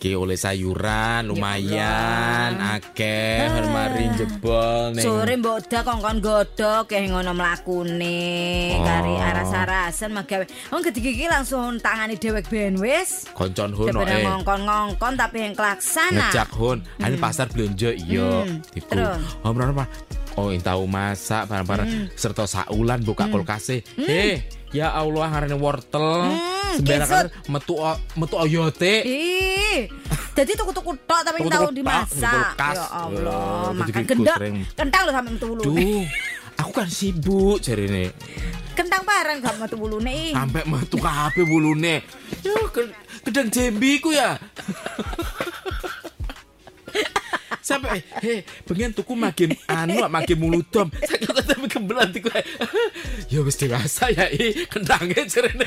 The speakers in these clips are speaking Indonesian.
iki oleh sayuran lumayan akeh mari jebol ning. Sore mbok dak kongkon godhog ya ngono mlakune kari aras-arasan magawe. Wong gedhe-gedhe langsung tangani dhewek ben wis. Koncon hun oke. Ngongkon tapi yang klaksana. Ngejak hun, ane pasar belanja iya. Iku. Oh, tahu masak barang-barang serta saulan buka kulkase. Ya Allah ngarane wortel. Sembarangan metu oyote. Jadi tuku-tuku tok tapi tahu dimasak. Ya Allah, makan kentang lho sampe metu wulu. Duh, aku kan sibuk jarine. Kentang barang gak metu wulune. Sampai metu kabeh wulune. Yo gedang jembiku ya. Sampai pengen tuku makin muludom. Saya tapi kembelan tiku. Ya wis dewasa ya kendange jarene.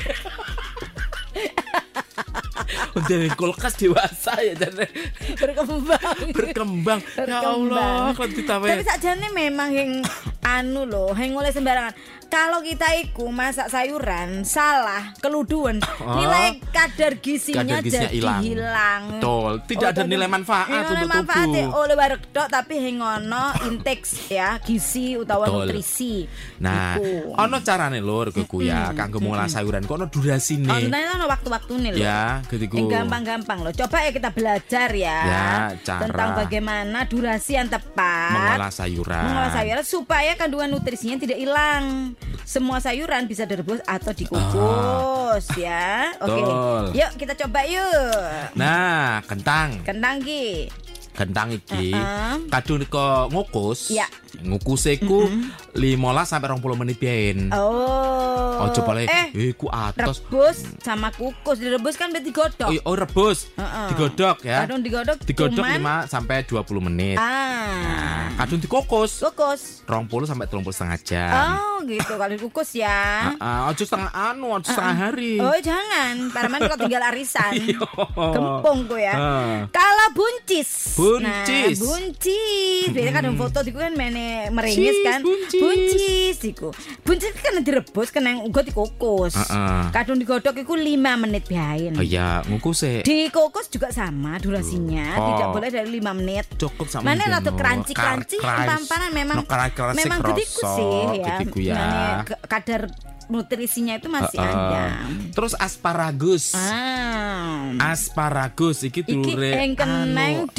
Dari kulkas dewasa ya jarene. Berkembang. Ya Allah, tapi sakjane memang yang lho, yang oleh sembarangan. Kalau kita iku masak sayuran salah, keluduan, nilai kadar gizinya jadi hilang. Betul, tidak ada nilai manfaat untuk tubuh. Manfaat oleh barek tok tapi hengono intake ya gizi utawa nutrisi. Nah, ono carane lho regoku ya kanggo ngolah sayuran kok ono durasine. Ono waktu-waktune lho. Ya, ketiku. Gampang-gampang loh. Coba ya kita belajar ya tentang bagaimana durasi yang tepat mengolah sayuran supaya kandungan nutrisinya tidak hilang. Semua sayuran bisa direbus atau dikukus ya. Oke. Yuk kita coba yuk. Nah, kentang iki kadung kok ngukus. Ya. Ngukuse ku 15 sampai 20 menit biyen. Oh. Ojo boleh ku atos. Rebus sama kukus. Direbus kan berarti digodhog. Oh, rebus. Digodhog ya. Kadung digodhog 5 sampai 20 menit. Nah, kadung dikukus. 20 sampai 30 jam. Oh, gitu kalau dikukus ya. Ojo setengah hari. Oh, jangan. Paraman kok tinggal arisan. Gempung ku ya. Kalau buncis. Biasanya kadang foto diku kan meringis kan. Buncis iku. Buncis kan direbus kena uga dikukus. Kadung digodhog iku 5 menit biayen. Oh iya, ngukuse. Dikukus juga sama durasinya, tidak boleh dari 5 menit. Cukup sama. Mana rada crunchy pamparan memang gediku sih ya. Mane kadar nutrisinya itu masih ada. Terus asparagus. Asparagus iki dulure keneng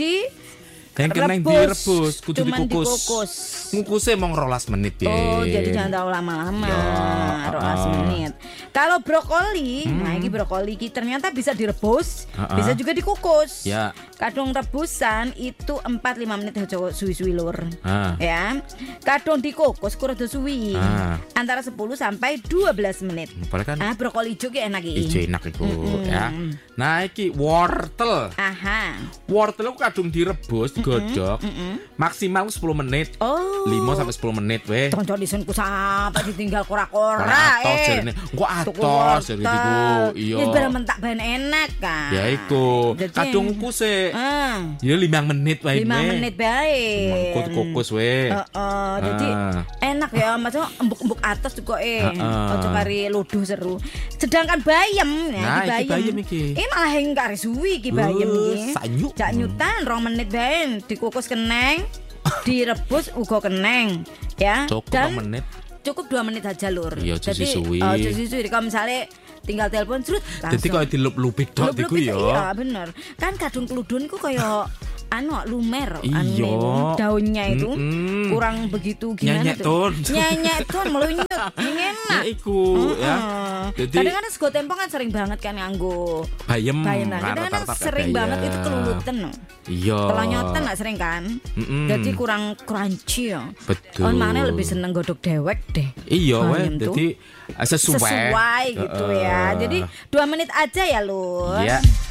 direbus, kudu dikukus. Ngukuse mong 12 menit ya. Oh, jadi jangan terlalu lama-lama. 12 menit. Kalau brokoli, nah ini brokoli ternyata bisa direbus, bisa juga dikukus. Ya. Kadung rebusan itu 4-5 menit aja suwi-suwi lur. Ya. Kadung dikukus kurang suwi. Antara 10 sampai 12 menit. Kan? Brokoli ijo ki enak iki. Ijo enak iku ya. Nah, iki wortel. Wortel ku kadung direbus godhog maksimal 10 menit. 5 sampai 10 menit weh. Tonton disenku sampai ditinggal kora-kora. Engko atos jare iku. Iya. Ya barang mentak ben enak kan. Ya iku. Kadung kuse. Ya 5 menit wae. 5 menit bae. Mengko dikukus weh. Jadi enak ya, macam embuk-embuk atas juga ojo kari luduh seru. Sedangkan bayam ya, bayam iki. Malah yang kari suwi iki bayam iki. Jak nyutan 2 menit bae dikukus keneng, direbus uga keneng ya. Cukup 2 menit aja lur. Jadi suwi. Kalau misalnya tinggal telepon serut langsung. Jadi kalau dilup-lupik tok iku ya. Iya bener. Kan kadung keludun iku kaya lumer daunnya itu kurang begitu gimana tuh. Nyenyek ton melunyut. Enak. Ya iku ya. Jadi kadang-kadang sego tempo kan sering banget kan nganggo bayem. Kadang-kadang sering banget itu kelulutan. Iya. Kelonyotan gak sering kan. Jadi kurang crunchy ya. Betul. Mana lebih seneng godhog dewek deh. Iya weh. Jadi sesuai gitu ya. Jadi 2 menit aja ya lur. Iya.